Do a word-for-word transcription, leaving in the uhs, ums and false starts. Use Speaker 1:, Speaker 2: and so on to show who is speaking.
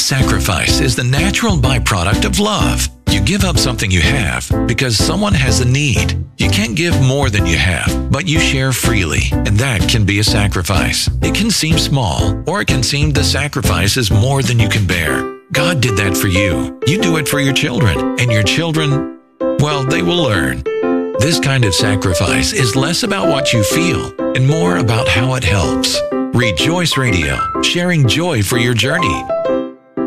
Speaker 1: Sacrifice is the natural byproduct of love. You give up something you have because someone has a need. You can't give more than you have, but you share freely, and that can be a sacrifice. It can seem small, or it can seem the sacrifice is more than you can bear. God did that for you. You do it for your children, and your children, well, they will learn. This kind of sacrifice is less about what you feel and more about how it helps. Rejoice Radio, sharing joy for your journey.